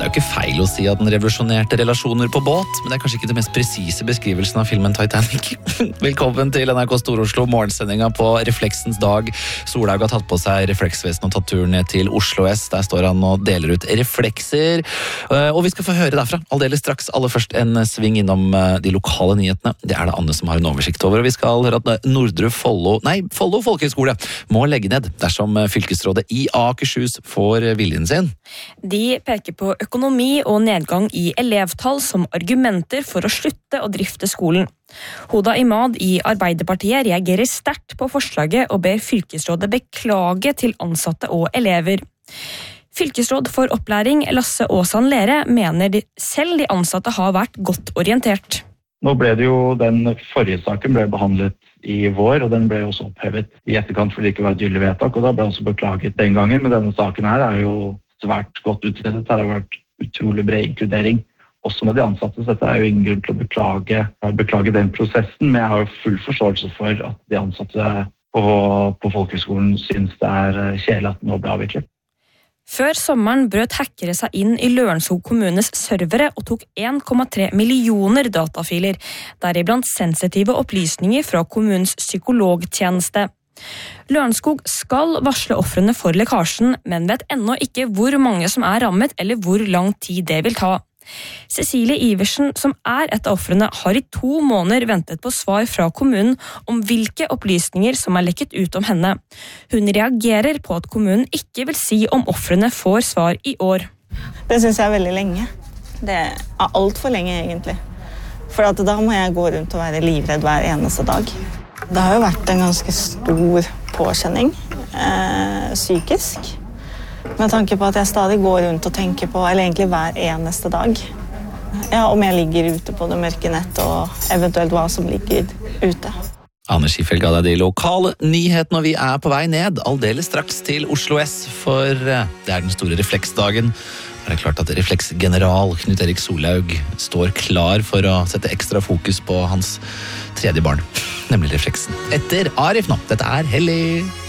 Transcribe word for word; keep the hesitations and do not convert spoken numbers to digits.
Det er jo ikke feil å si at den revolusjonerte relasjoner på båt, men det er kanskje ikke det mest presise beskrivelsen av filmen Titanic. Velkommen til N R K Stor-Oslo, morgensendinga på Refleksens dag. Solhaug har tatt på seg refleksvesten og tatt turen ned til Oslo S. Der står han og deler ut reflekser. Og vi skal få høre derfra aldeles straks. Aller først en sving innom de lokale nyhetene. Det er det Anne som har en oversikt over. Og vi skal høre at Nordre Follo, nei, Follo folkehøgskole må legge ned dersom fylkesrådet i Akershus får viljen sin. De peker på økonomi og nedgang i elevtall som argumenter for å slutte å drifte skolen. Hoda Imad i Arbeiderpartiet reagerer sterkt på forslaget og ber fylkesrådet beklage til ansatte og elever. Fylkesråd for opplæring Lasse Åsan Lere mener de, selv de ansatte har vært godt orientert. Nå ble det jo, den forrige saken ble behandlet i vår, og den ble også opphevet i etterkant fordi det ikke var et gyldig vedtak, og da ble også beklaget den gangen. Men denne saken her er jo svært godt utredet. Her har vært utrolig bred inkludering, også med de ansatte. Så dette er jo ingen grunn til å beklage, beklage den prosessen, men jeg har jo full forståelse for at de ansatte på, på folkehøgskolen synes det er kjedelig at den nå ble avviklet. Før sommeren brøt hackere seg inn i Lørenskog kommunes servere og tok en komma tre millioner datafiler, deriblant sensitive opplysninger fra kommunens psykologtjeneste. Lørenskog skal varsle ofrene for lekkasjen, men vet ennå ikke hvor mange som er rammet eller hvor lang tid det vil ta. Cecilie Iversen, som er et av ofrene, har i to måneder ventet på svar fra kommunen om hvilke opplysninger som er lekket ut om henne. Hun reagerer på at kommunen ikke vil si om ofrene får svar i år. Det synes jeg er veldig lenge. Det er alt for lenge egentlig. For at da må jeg gå rundt og være livredd hver eneste dag. Det har jo vært en ganske stor påkjenning, eh, psykisk. Med tanke på at jeg stadig går rundt og tenker på, eller egentlig hver eneste dag, ja, om jeg ligger ute på det mørke nett, og eventuelt hva som ligger ute. Anne Skifeld ga deg de lokale nyhetene, og vi er på vei ned, aldeles straks til Oslo S, for det er den store refleksdagen. Det er klart at refleksgeneral Knut Erik Solhaug står klar for å sette ekstra fokus på hans tredje barn, nemlig refleksen. Etter Arif nå, dette er Hellig.